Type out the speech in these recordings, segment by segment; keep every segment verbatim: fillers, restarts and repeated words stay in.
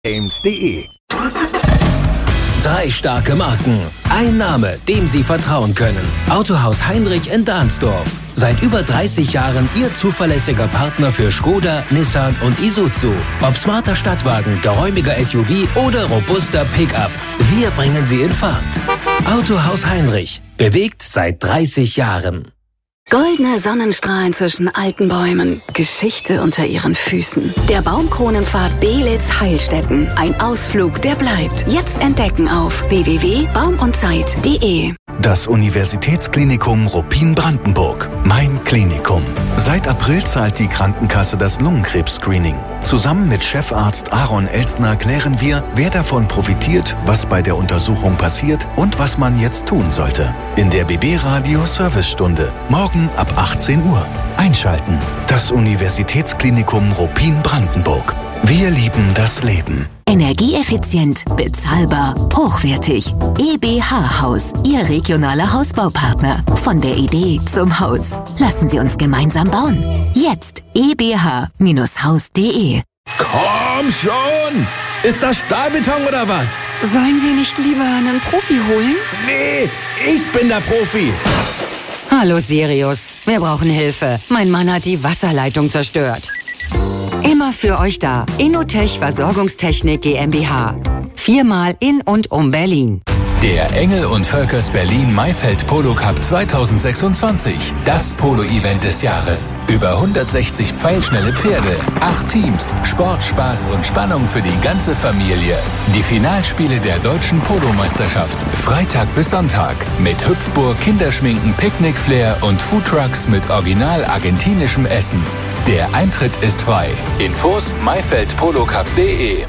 games punkt de. Drei starke Marken, ein Name, dem Sie vertrauen können. Autohaus Heinrich in Dahnsdorf. Seit über dreißig Jahren Ihr zuverlässiger Partner für Skoda, Nissan und Isuzu. Ob smarter Stadtwagen, geräumiger S U V oder robuster Pickup. Wir bringen Sie in Fahrt. Autohaus Heinrich. Bewegt seit dreißig Jahren. Goldene Sonnenstrahlen zwischen alten Bäumen, Geschichte unter ihren Füßen. Der Baumkronenpfad Beelitz-Heilstätten. Ein Ausflug, der bleibt. Jetzt entdecken auf w w w punkt baum und zeit punkt de. Das Universitätsklinikum Ruppin-Brandenburg. Mein Klinikum. Seit April zahlt die Krankenkasse das Lungenkrebs-Screening. Zusammen mit Chefarzt Aaron Elstner klären wir, wer davon profitiert, was bei der Untersuchung passiert und was man jetzt tun sollte. In der B B-Radio-Servicestunde. Morgen ab achtzehn Uhr. Einschalten. Das Universitätsklinikum Ruppin-Brandenburg. Wir lieben das Leben. Energieeffizient, bezahlbar, hochwertig. E B H Haus, Ihr regionaler Hausbaupartner. Von der Idee zum Haus. Lassen Sie uns gemeinsam bauen. Jetzt e b h Bindestrich haus punkt de. Komm schon! Ist das Stahlbeton oder was? Sollen wir nicht lieber einen Profi holen? Nee, ich bin der Profi. Hallo Sirius, wir brauchen Hilfe. Mein Mann hat die Wasserleitung zerstört. Immer für euch da. Innotech Versorgungstechnik GmbH. Viermal in und um Berlin. Der Engel und Völkers Berlin Maifeld Polo Cup zweitausendsechsundzwanzig. Das Polo-Event des Jahres. Über hundertsechzig pfeilschnelle Pferde, acht Teams, Sport, Spaß und Spannung für die ganze Familie. Die Finalspiele der deutschen Polomeisterschaft. Freitag bis Sonntag. Mit Hüpfburg, Kinderschminken, Picknickflair und Foodtrucks mit original argentinischem Essen. Der Eintritt ist frei. Infos maifeld polo cup punkt de.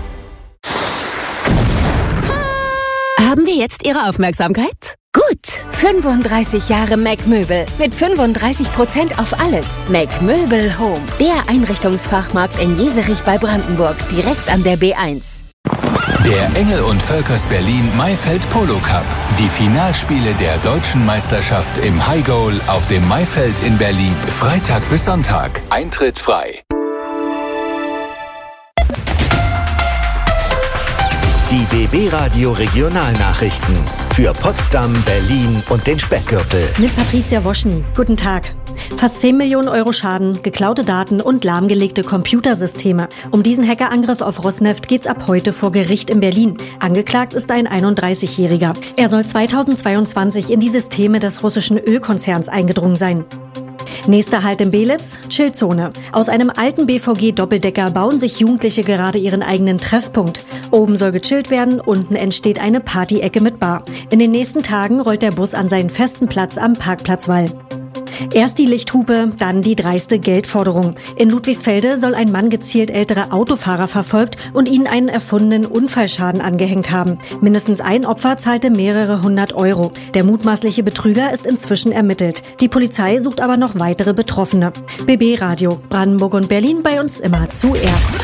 Haben wir jetzt Ihre Aufmerksamkeit? Gut, fünfunddreißig Jahre Mac Möbel mit fünfunddreißig Prozent auf alles. Mac Möbel Home, der Einrichtungsfachmarkt in Jeserich bei Brandenburg, direkt an der B eins. Der Engel und Völkers Berlin Maifeld Polo Cup. Die Finalspiele der deutschen Meisterschaft im High Goal auf dem Maifeld in Berlin. Freitag bis Sonntag. Eintritt frei. Die B B-Radio Regionalnachrichten für Potsdam, Berlin und den Speckgürtel. Mit Patricia Woschny. Guten Tag. Fast zehn Millionen Euro Schaden, geklaute Daten und lahmgelegte Computersysteme. Um diesen Hackerangriff auf Rosneft geht's ab heute vor Gericht in Berlin. Angeklagt ist ein einunddreißigjähriger. Er soll zweitausendzweiundzwanzig in die Systeme des russischen Ölkonzerns eingedrungen sein. Nächster Halt in Beelitz, Chillzone. Aus einem alten B V G-Doppeldecker bauen sich Jugendliche gerade ihren eigenen Treffpunkt. Oben soll gechillt werden, unten entsteht eine Party-Ecke mit Bar. In den nächsten Tagen rollt der Bus an seinen festen Platz am Parkplatzwall. Erst die Lichthupe, dann die dreiste Geldforderung. In Ludwigsfelde soll ein Mann gezielt ältere Autofahrer verfolgt und ihnen einen erfundenen Unfallschaden angehängt haben. Mindestens ein Opfer zahlte mehrere hundert Euro. Der mutmaßliche Betrüger ist inzwischen ermittelt. Die Polizei sucht aber noch weitere Betroffene. B B-Radio, Brandenburg und Berlin bei uns immer zuerst.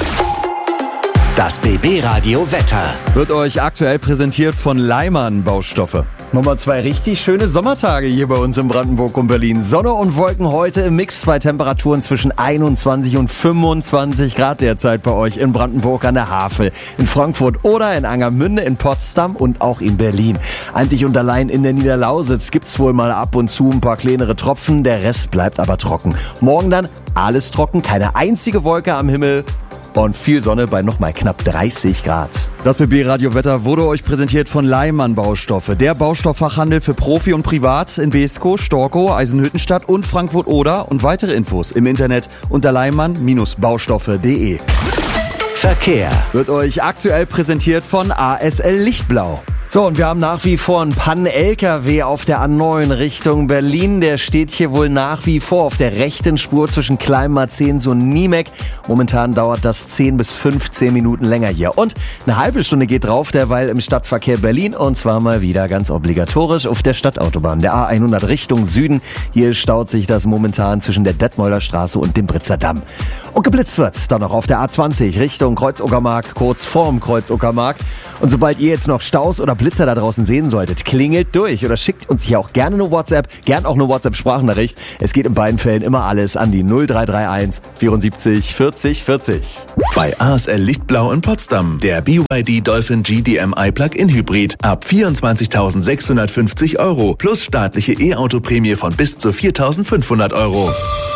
Das B B-Radio Wetter wird euch aktuell präsentiert von Leimann Baustoffe. Nochmal zwei richtig schöne Sommertage hier bei uns in Brandenburg und Berlin. Sonne und Wolken heute im Mix, zwei Temperaturen zwischen einundzwanzig und fünfundzwanzig Grad derzeit bei euch in Brandenburg an der Havel, in Frankfurt oder in Angermünde, in Potsdam und auch in Berlin. Einzig und allein in der Niederlausitz gibt's wohl mal ab und zu ein paar kleinere Tropfen, der Rest bleibt aber trocken. Morgen dann alles trocken, keine einzige Wolke am Himmel. Und viel Sonne bei nochmal knapp dreißig Grad. Das B B-Radio-Wetter wurde euch präsentiert von Leimann Baustoffe. Der Baustofffachhandel für Profi und Privat in Beeskow, Storkow, Eisenhüttenstadt und Frankfurt-Oder. Und weitere Infos im Internet unter leimann baustoffe punkt de. Verkehr wird euch aktuell präsentiert von A S L Lichtblau. So, und wir haben nach wie vor einen Pannen-L K W auf der A neun Richtung Berlin. Der steht hier wohl nach wie vor auf der rechten Spur zwischen Kleinmarzens und Niemek. Momentan dauert das zehn bis fünfzehn Minuten länger hier. Und eine halbe Stunde geht drauf, derweil im Stadtverkehr Berlin. Und zwar mal wieder ganz obligatorisch auf der Stadtautobahn, der A hundert Richtung Süden. Hier staut sich das momentan zwischen der Detmolder Straße und dem Britzer Damm. Und geblitzt wird dann noch auf der A zwanzig Richtung Kreuz-Uckermark, kurz vorm Kreuz-Uckermark. Und sobald ihr jetzt noch Staus oder Blitzer da draußen sehen solltet, klingelt durch oder schickt uns hier auch gerne eine WhatsApp, gern auch eine WhatsApp-Sprachnachricht. Es geht in beiden Fällen immer alles an die null drei drei eins vierundsiebzig vierzig vierzig. Bei A S L Lichtblau in Potsdam. Der B Y D Dolphin G D M I Plug-in Hybrid ab vierundzwanzigtausendsechshundertfünfzig Euro plus staatliche E-Auto-Prämie von bis zu viertausendfünfhundert Euro.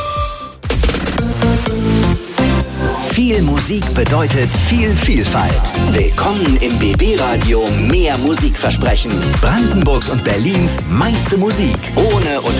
Viel Musik bedeutet viel Vielfalt. Willkommen im B B-Radio Mehr Musikversprechen. Brandenburgs und Berlins meiste Musik. Ohne Unterbrechung.